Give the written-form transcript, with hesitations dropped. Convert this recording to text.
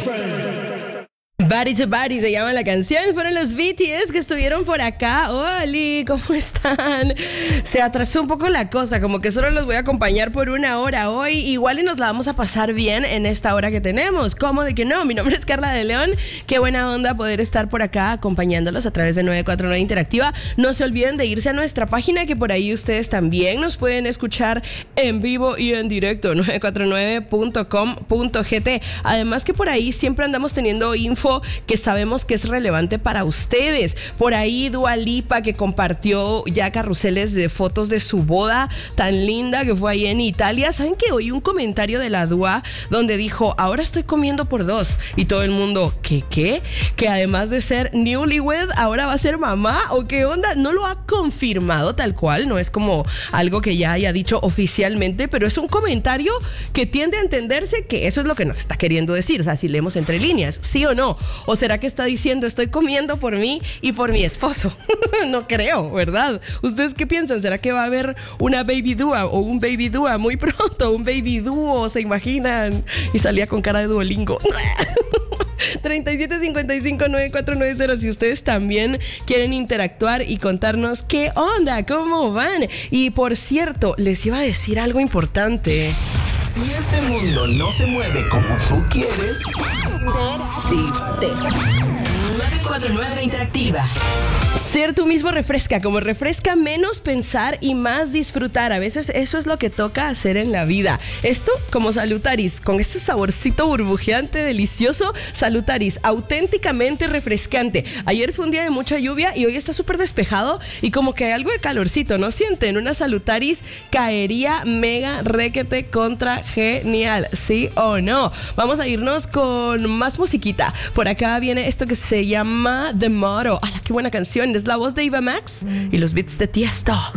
Body to Body se llama la canción. Fueron los BTS que estuvieron por acá. Oli, ¿cómo están? Se atrasó un poco la cosa, como que solo los voy a acompañar por una hora hoy. Igual y nos la vamos a pasar bien en esta hora que tenemos. ¿Cómo de que no? Mi nombre es Carla de León. Qué buena onda poder estar por acá acompañándolos a través de 949 Interactiva. No se olviden de irse a nuestra página, que por ahí ustedes también nos pueden escuchar en vivo y en directo, 949.com.gt. Además que por ahí siempre andamos teniendo info que sabemos que es relevante para ustedes. Por ahí Dua Lipa, que compartió ya carruseles de fotos de su boda tan linda que fue ahí en Italia. ¿Saben que oí un comentario de la Dua donde dijo, ahora estoy comiendo por dos? Y todo el mundo, ¿qué? Que además de ser newlywed, ahora va a ser mamá, ¿o qué onda? No lo ha confirmado tal cual, no es como algo que ya haya dicho oficialmente, pero es un comentario que tiende a entenderse que eso es lo que nos está queriendo decir. O sea, si leemos entre líneas, ¿sí o no? ¿O será que está diciendo estoy comiendo por mí y por mi esposo? No creo, ¿verdad? ¿Ustedes qué piensan? ¿Será que va a haber una baby Dua o un baby Dua muy pronto? Un baby dúo, ¿se imaginan? Y salía con cara de Duolingo. 3755-9490 si ustedes también quieren interactuar y contarnos qué onda, cómo van. Y por cierto, les iba a decir algo importante. Si este mundo no se mueve como tú quieres, actívate. 949 Interactiva. Ser tú mismo refresca, como refresca menos pensar y más disfrutar. A veces eso es lo que toca hacer en la vida. Esto como Salutaris, con este saborcito burbujeante, delicioso. Salutaris, auténticamente refrescante. Ayer fue un día de mucha lluvia y hoy está súper despejado y como que hay algo de calorcito, ¿no sienten? Una Salutaris caería mega requete contra genial, ¿sí o no? Vamos a irnos con más musiquita. Por acá viene esto que se llama The Motto. ¡Hala, qué buena canción! Es la voz de Eva Max y los beats de Tiesto.